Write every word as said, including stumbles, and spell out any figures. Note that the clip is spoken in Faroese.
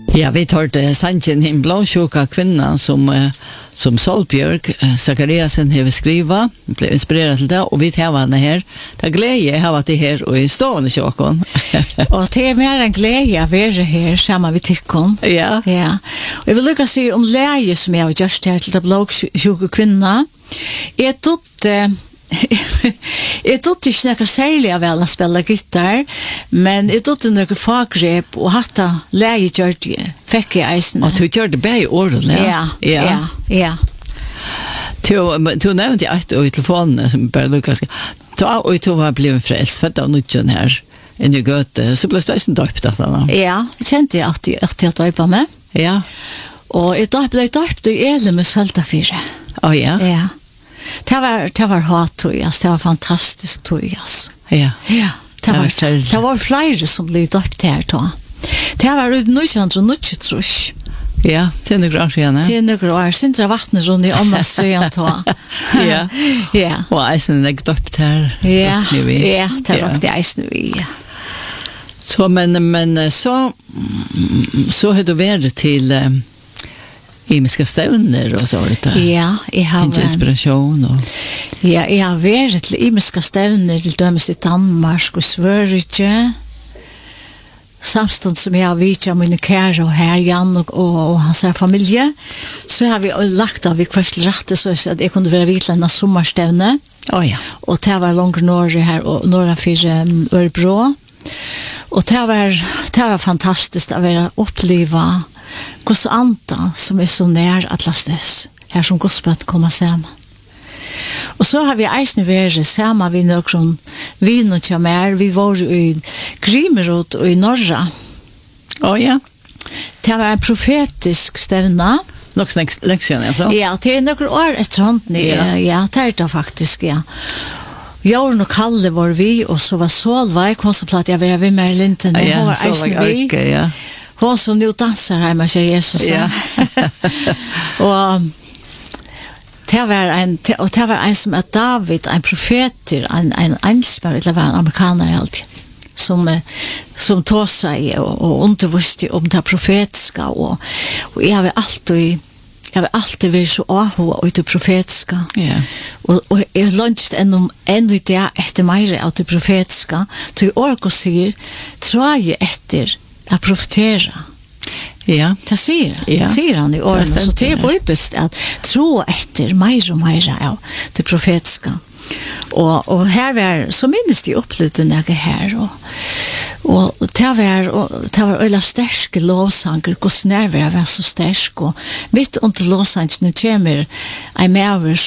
Ja, vi tar det sannsyn en blåsjuka kvinna som, uh, som Solbjörg uh, Zachariasen har skriva, blev inspirerad till det, och vi tar henne här. Det är glädje att ha det här och i stående tjockon. Och det är mer en glädje att vara här samman vid tyckon. Ja. Ja. Och jag vill lycka se om läge som jag har gjort här till det blåsjuka kvinna. Jag trodde Jag trodde inte något särskilt väl att spela gitarr, men jag trodde något faggrep och hatta läge gjort det, fick jag eisen. Och du gjorde det bara i året, ja? Ja, ja, ja. Du nämnde ett och i telefonen som bara Lukas. Ta och du har blivit frälst för att av nutjen här in i Göte, så blev det en döpt att han. Ja, det kände jag att jag att döpa med. Ja. Och jag blev döpt i Ele med Saltafire. Oh ja. Ja. Det var det var hattøyas, det var fantastisk tøyas. Ja. Ja, det var det det var flere som blev døpt her då. Det var ut nitton nittiotre. Ja, det är några år sedan. Det är några år sedan det vattnet runt i andra sidan då. Ja. Ja. Och isen är döpt här. Ja. Ja, det var det isen vi. Ja. Så men men så så har det varit till imiska stävner och så lite. Ja, jag har inspiration och ja, jag har varit till imiska stävner till dömes i Danmark och Sverige. Samstund som jag har vidtjat mina kära och här Jan och, och, och hans familj, så har vi lagt av i kvart rätte så att jag kunde vara vidtlämna sommarstävne. Oh ja. Och det var långt norr här och norra för um, Örebro. Och det var, det var fantastiskt att vara uppleva Guds anta som är så nær att lastes. Här som gospet kommer samman. Och så har vi eisne vært samman vid någon vin och tjamär. Vi var i Grimerot och i Norra. Oh ja. Det var en profetisk stävna. Något slags lektion alltså. Ja, det är några år efter hånden. Ja, ja, det är det faktiskt, ja. Jorden och Kalle var vi, och så var Solveig, hon som platt jag var vid med Linten. Ja, hon var Solveig Arke, ja. Hon som nu dansar här med sig Jesus. Ja. Och det var en, och det var en som är David, en profeter, en, en ansvar, eller var en amerikaner alltid, som, som tog sig och, och undervisste om det profetiska. Och, och jag har alltid Jag har alltid varit så avhåg av det profetiska. Yeah. Och, och jag långt ännu ännu det efter mig av det profetiska. Till orko säger, tror jag efter att profetera. Ja. Det säger, ja. det säger han i åren. Så det är bibelst att tro efter mer och mer av det profetiska. Och, och här var, så minns de upplevde jag här. Och, och det var, och det var ölla stärske lovsanger, hos närvaro var så stärsk. Och mitt under lovsanger nu kommer en maver